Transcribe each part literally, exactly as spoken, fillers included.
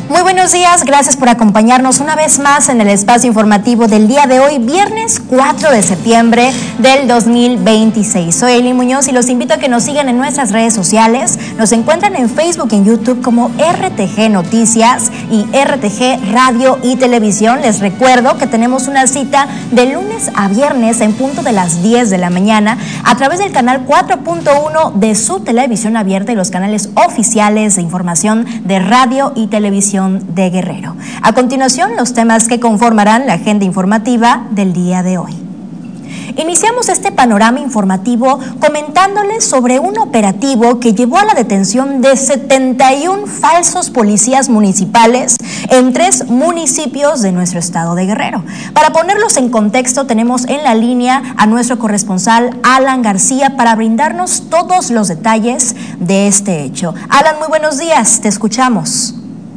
Muy buenos días, gracias por acompañarnos una vez más en el espacio informativo del día de hoy, viernes cuatro de septiembre del dos mil veintiséis. Soy Eli Muñoz y los invito a que nos sigan en nuestras redes sociales. Nos encuentran en Facebook y en YouTube como R T G Noticias y R T G Radio y Televisión. Les recuerdo que tenemos una cita de lunes a viernes en punto de las diez de la mañana a través del canal cuatro punto uno de su televisión abierta y los canales oficiales de información de radio y televisión de Guerrero. A continuación, los temas que conformarán la agenda informativa del día de hoy. Iniciamos este panorama informativo comentándoles sobre un operativo que llevó a la detención de setenta y uno falsos policías municipales en tres municipios de nuestro estado de Guerrero. Para ponerlos en contexto, tenemos en la línea a nuestro corresponsal Alan García para brindarnos todos los detalles de este hecho. Alan, muy buenos días, te escuchamos.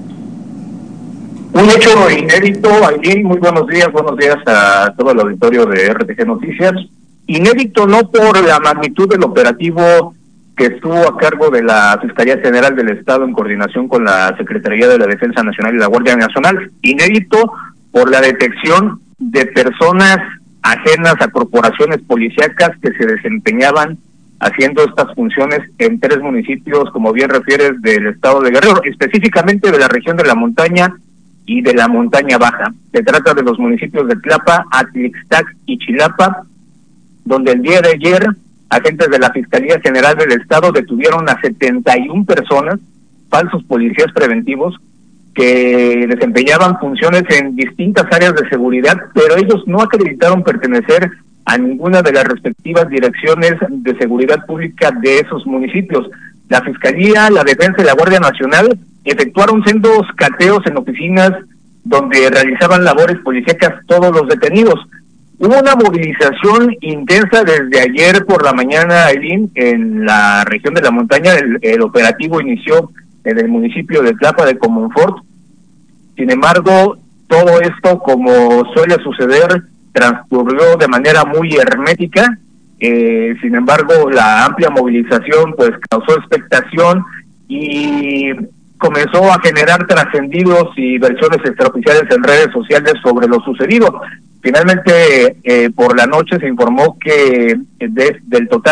Un hecho inédito, Aileen, muy buenos días, buenos días a todo el auditorio de R T G Noticias. Inédito no por la magnitud del operativo que estuvo a cargo de la Fiscalía General del Estado en coordinación con la Secretaría de la Defensa Nacional y la Guardia Nacional, inédito por la detección de personas ajenas a corporaciones policíacas que se desempeñaban haciendo estas funciones en tres municipios, como bien refieres, del estado de Guerrero, específicamente de la región de la montaña y de la montaña baja. Se trata de los municipios de Tlapa, Atlixtac y Chilapa, donde el día de ayer agentes de la Fiscalía General del Estado detuvieron a setenta y una personas, falsos policías preventivos, que desempeñaban funciones en distintas áreas de seguridad, pero ellos no acreditaron pertenecer a ninguna de las respectivas direcciones de seguridad pública de esos municipios. La Fiscalía, la Defensa y la Guardia Nacional efectuaron sendos cateos en oficinas donde realizaban labores policíacas todos los detenidos. Hubo una movilización intensa desde ayer por la mañana, Aileen, en la región de la montaña. El, el operativo inició en el municipio de Tlapa de Comonfort. Sin embargo, todo esto, como suele suceder, transcurrió de manera muy hermética. Eh, sin embargo, la amplia movilización pues causó expectación y comenzó a generar trascendidos y versiones extraoficiales en redes sociales sobre lo sucedido. Finalmente, eh, por la noche se informó que de, del total